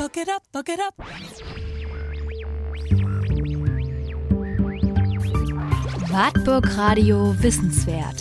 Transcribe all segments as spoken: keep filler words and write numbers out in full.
Book it up, book it up. Wartburg Radio Wissenswert.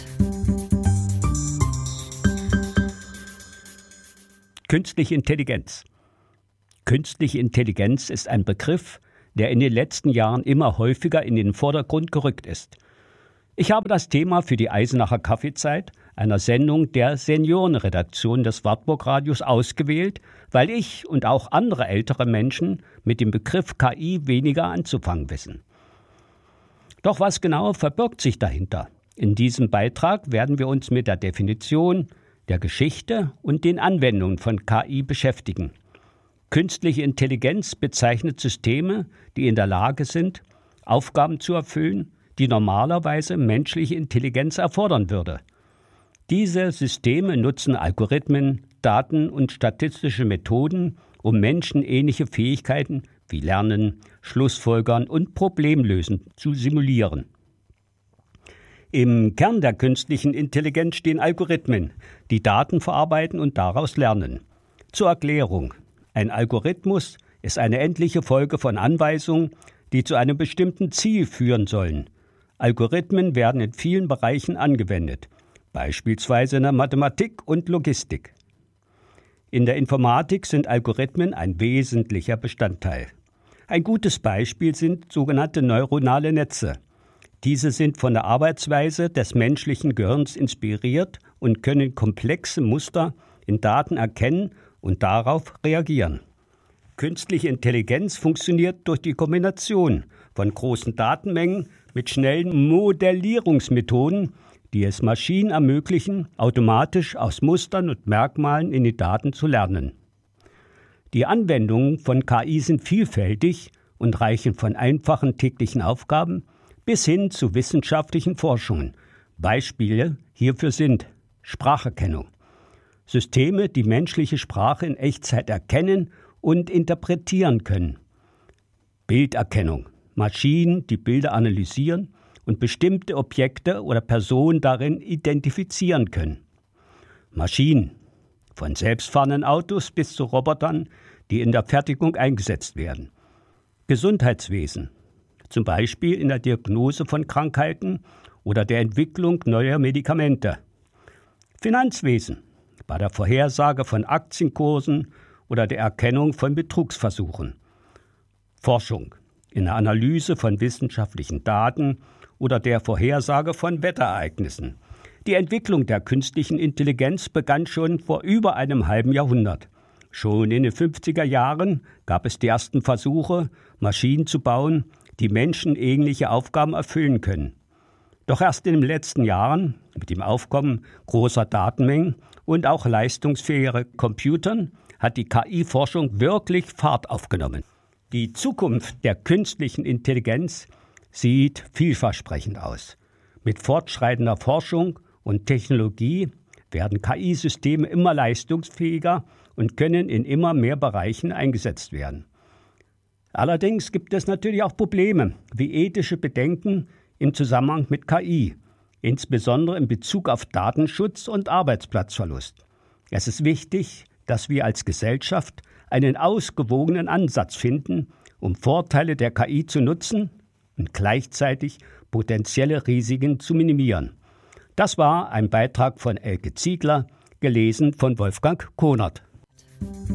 Künstliche Intelligenz. Künstliche Intelligenz ist ein Begriff, der in den letzten Jahren immer häufiger in den Vordergrund gerückt ist. Ich habe das Thema für die Eisenacher Kaffeezeit, einer Sendung der Seniorenredaktion des Wartburg Radios, ausgewählt, weil ich und auch andere ältere Menschen mit dem Begriff K I weniger anzufangen wissen. Doch was genau verbirgt sich dahinter? In diesem Beitrag werden wir uns mit der Definition, der Geschichte und den Anwendungen von K I beschäftigen. Künstliche Intelligenz bezeichnet Systeme, die in der Lage sind, Aufgaben zu erfüllen, die normalerweise menschliche Intelligenz erfordern würde. Diese Systeme nutzen Algorithmen, Daten und statistische Methoden, um menschenähnliche Fähigkeiten wie Lernen, Schlussfolgern und Problemlösen zu simulieren. Im Kern der künstlichen Intelligenz stehen Algorithmen, die Daten verarbeiten und daraus lernen. Zur Erklärung: Ein Algorithmus ist eine endliche Folge von Anweisungen, die zu einem bestimmten Ziel führen sollen. Algorithmen werden in vielen Bereichen angewendet, beispielsweise in der Mathematik und Logistik. In der Informatik sind Algorithmen ein wesentlicher Bestandteil. Ein gutes Beispiel sind sogenannte neuronale Netze. Diese sind von der Arbeitsweise des menschlichen Gehirns inspiriert und können komplexe Muster in Daten erkennen und darauf reagieren. Künstliche Intelligenz funktioniert durch die Kombination von großen Datenmengen mit schnellen Modellierungsmethoden, die es Maschinen ermöglichen, automatisch aus Mustern und Merkmalen in die Daten zu lernen. Die Anwendungen von K I sind vielfältig und reichen von einfachen täglichen Aufgaben bis hin zu wissenschaftlichen Forschungen. Beispiele hierfür sind Spracherkennung. Systeme, die menschliche Sprache in Echtzeit erkennen und interpretieren können. Bilderkennung. Maschinen, die Bilder analysieren und bestimmte Objekte oder Personen darin identifizieren können. Maschinen. Von selbstfahrenden Autos bis zu Robotern, die in der Fertigung eingesetzt werden. Gesundheitswesen. Zum Beispiel in der Diagnose von Krankheiten oder der Entwicklung neuer Medikamente. Finanzwesen. Bei der Vorhersage von Aktienkursen oder der Erkennung von Betrugsversuchen. Forschung. In der Analyse von wissenschaftlichen Daten oder der Vorhersage von Wetterereignissen. Die Entwicklung der künstlichen Intelligenz begann schon vor über einem halben Jahrhundert. Schon in den fünfziger Jahren gab es die ersten Versuche, Maschinen zu bauen, die menschenähnliche Aufgaben erfüllen können. Doch erst in den letzten Jahren, mit dem Aufkommen großer Datenmengen und auch leistungsfähiger Computern, hat die K I-Forschung wirklich Fahrt aufgenommen. Die Zukunft der künstlichen Intelligenz sieht vielversprechend aus. Mit fortschreitender Forschung und Technologie werden K I-Systeme immer leistungsfähiger und können in immer mehr Bereichen eingesetzt werden. Allerdings gibt es natürlich auch Probleme, wie ethische Bedenken im Zusammenhang mit K I, insbesondere in Bezug auf Datenschutz und Arbeitsplatzverlust. Es ist wichtig, dass wir als Gesellschaft einen ausgewogenen Ansatz finden, um Vorteile der K I zu nutzen und gleichzeitig potenzielle Risiken zu minimieren. Das war ein Beitrag von Elke Ziegler, gelesen von Wolfgang Konert.